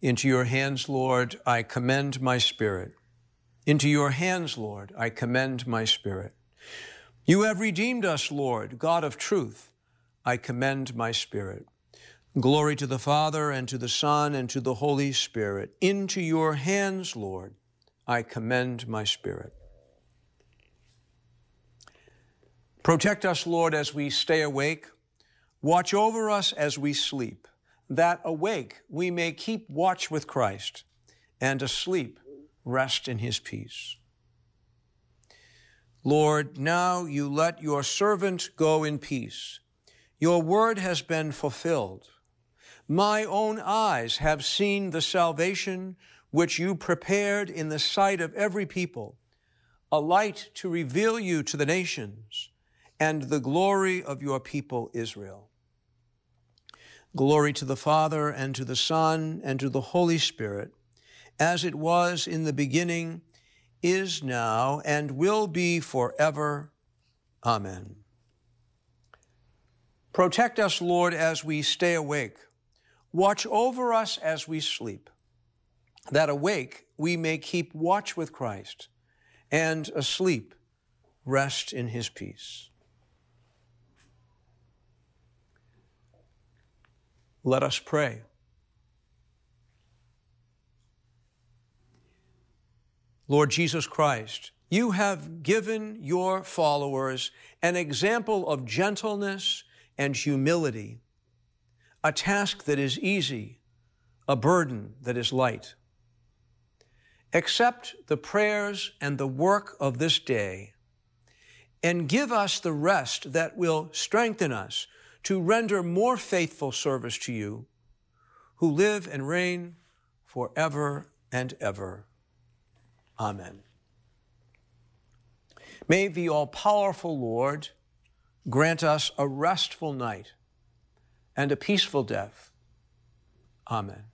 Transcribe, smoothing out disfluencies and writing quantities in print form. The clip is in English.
Into your hands, Lord, I commend my spirit. Into your hands, Lord, I commend my spirit. You have redeemed us, Lord, God of truth. I commend my spirit. Glory to the Father, and to the Son, and to the Holy Spirit. Into your hands, Lord, I commend my spirit. Protect us, Lord, as we stay awake. Watch over us as we sleep, that awake we may keep watch with Christ, and asleep rest in his peace. Lord, now you let your servant go in peace. Your word has been fulfilled. My own eyes have seen the salvation which you prepared in the sight of every people, a light to reveal you to the nations, and the glory of your people Israel. Glory to the Father, and to the Son, and to the Holy Spirit, as it was in the beginning, is now, and will be forever. Amen. Protect us, Lord, as we stay awake. Watch over us as we sleep, that awake we may keep watch with Christ, and asleep rest in his peace. Let us pray. Lord Jesus Christ, you have given your followers an example of gentleness and humility, a task that is easy, a burden that is light. Accept the prayers and the work of this day, and give us the rest that will strengthen us to render more faithful service to you, who live and reign forever and ever. Amen. May the all-powerful Lord grant us a restful night and a peaceful death. Amen.